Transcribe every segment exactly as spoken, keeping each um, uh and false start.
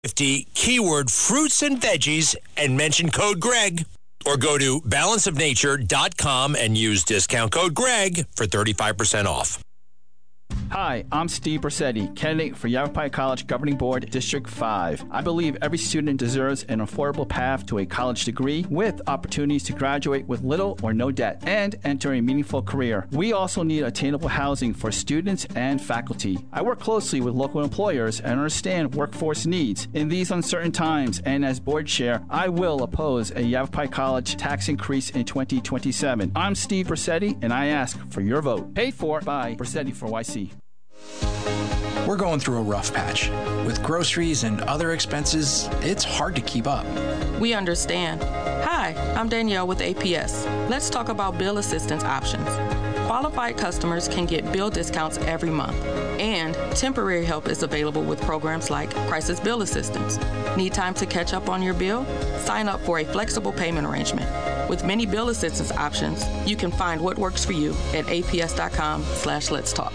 fifty keyword fruits and veggies and mention code Greg. Or go to balance of nature dot com and use discount code Greg for thirty-five percent off. Hi, I'm Steve Brissetti, candidate for Yavapai College Governing Board District five. I believe every student deserves an affordable path to a college degree with opportunities to graduate with little or no debt and enter a meaningful career. We also need attainable housing for students and faculty. I work closely with local employers and understand workforce needs. In these uncertain times and as board chair, I will oppose a Yavapai College tax increase in twenty twenty-seven. I'm Steve Brissetti, and I ask for your vote. Paid for by Brissetti for Y C. We're going through a rough patch. With groceries and other expenses, it's hard to keep up. We understand. Hi, I'm Danielle with A P S. Let's talk about bill assistance options. Qualified customers can get bill discounts every month, and temporary help is available with programs like Crisis Bill Assistance. Need time to catch up on your bill? Sign up for a flexible payment arrangement. With many bill assistance options, you can find what works for you at aps.com slash let's talk.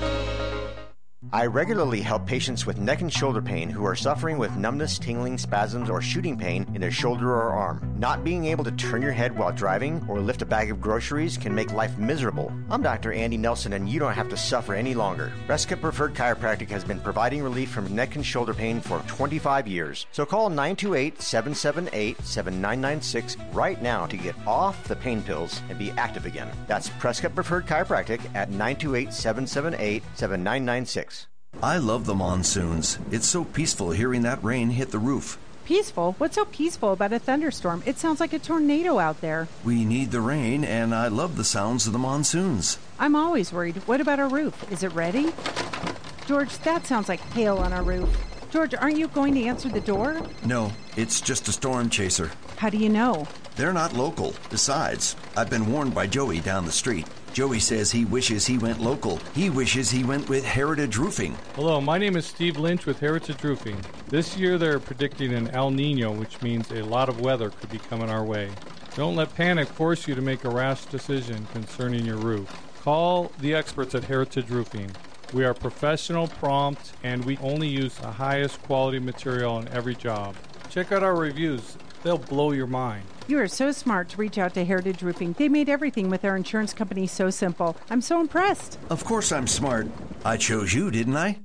I regularly help patients with neck and shoulder pain who are suffering with numbness, tingling, spasms, or shooting pain in their shoulder or arm. Not being able to turn your head while driving or lift a bag of groceries can make life miserable. I'm Doctor Andy Nelson, and you don't have to suffer any longer. Prescott Preferred Chiropractic has been providing relief from neck and shoulder pain for twenty-five years. So call nine two eight, seven seven eight, seven nine nine six right now to get off the pain pills and be active again. That's Prescott Preferred Chiropractic at nine two eight, seven seven eight, seven nine nine six. I love the monsoons. It's so peaceful hearing that rain hit the roof. Peaceful? What's so peaceful about a thunderstorm? It sounds like a tornado out there. We need the rain, and I love the sounds of the monsoons. I'm always worried. What about our roof? Is it ready? George, that sounds like hail on our roof. George, aren't you going to answer the door? No, it's just a storm chaser. How do you know? They're not local. Besides, I've been warned by Joey down the street. Joey says he wishes he went local. He wishes he went with Heritage Roofing. Hello, my name is Steve Lynch with Heritage Roofing. This year they're predicting an El Nino, which means a lot of weather could be coming our way. Don't let panic force you to make a rash decision concerning your roof. Call the experts at Heritage Roofing. We are professional, prompt, and we only use the highest quality material on every job. Check out our reviews. They'll blow your mind. You are so smart to reach out to Heritage Roofing. They made everything with their insurance company so simple. I'm so impressed. Of course I'm smart. I chose you, didn't I?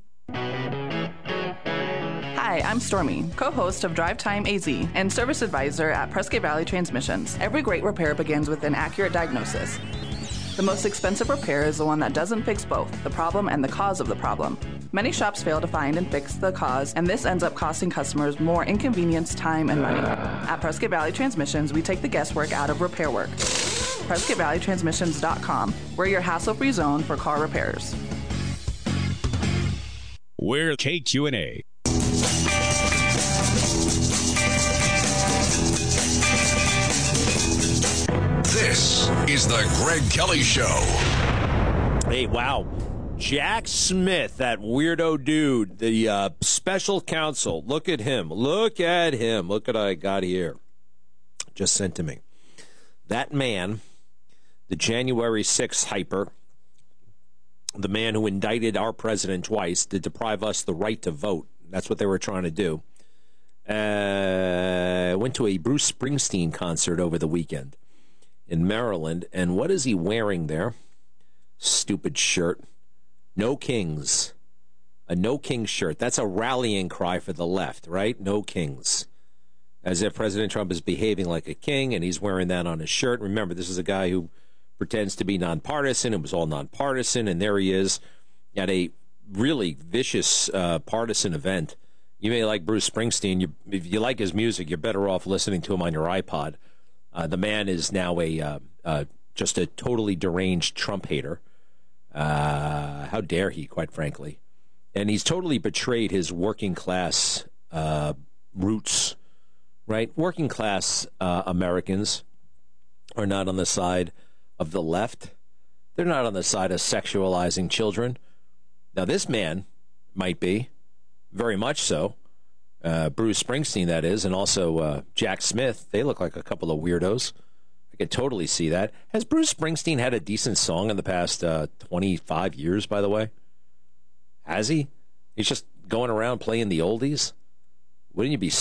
Hi, I'm Stormy, co-host of Drive Time A Z and service advisor at Prescott Valley Transmissions. Every great repair begins with an accurate diagnosis. The most expensive repair is the one that doesn't fix both, the problem and the cause of the problem. Many shops fail to find and fix the cause, and this ends up costing customers more inconvenience, time, and money. At Prescott Valley Transmissions, we take the guesswork out of repair work. Prescott Valley Transmissions dot com. We're your hassle-free zone for car repairs. We're K Q and A. This is the Greg Kelly Show. Hey, wow. Jack Smith, that weirdo dude, the uh, special counsel. Look at him. Look at him. Look at what I got here. Just sent to me. That man, the January sixth hyper, the man who indicted our president twice to deprive us the right to vote. That's what they were trying to do. Uh, went to a Bruce Springsteen concert over the weekend in Maryland. And what is he wearing there? Stupid shirt. No Kings. A No Kings shirt. That's a rallying cry for the left, right? No Kings. As if President Trump is behaving like a king, and he's wearing that on his shirt. Remember, this is a guy who pretends to be nonpartisan. It was all nonpartisan, and there he is at a really vicious uh, partisan event. You may like Bruce Springsteen. You, if you like his music, you're better off listening to him on your iPod. Uh, the man is now a uh, uh, just a totally deranged Trump hater. Uh, how dare he, quite frankly. And he's totally betrayed his working class uh, roots, right? Working class uh, Americans are not on the side of the left. They're not on the side of sexualizing children. Now, this man might be, very much so. Uh, Bruce Springsteen, that is, and also uh, Jack Smith. They look like a couple of weirdos. I could totally see that. Has Bruce Springsteen had a decent song in the past uh, twenty-five years, by the way? Has he? He's just going around playing the oldies? Wouldn't you be